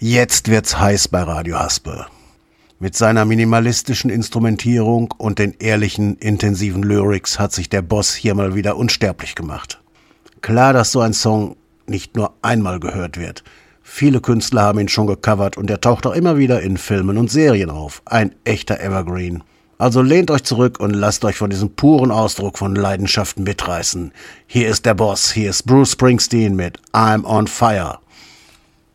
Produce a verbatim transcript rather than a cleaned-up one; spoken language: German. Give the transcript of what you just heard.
Jetzt wird's heiß bei Radio Haspel. Mit seiner minimalistischen Instrumentierung und den ehrlichen, intensiven Lyrics hat sich der Boss hier mal wieder unsterblich gemacht. Klar, dass so ein Song nicht nur einmal gehört wird. Viele Künstler haben ihn schon gecovert und er taucht auch immer wieder in Filmen und Serien auf. Ein echter Evergreen. Also lehnt euch zurück und lasst euch von diesem puren Ausdruck von Leidenschaft mitreißen. Hier ist der Boss, hier ist Bruce Springsteen mit I'm on Fire.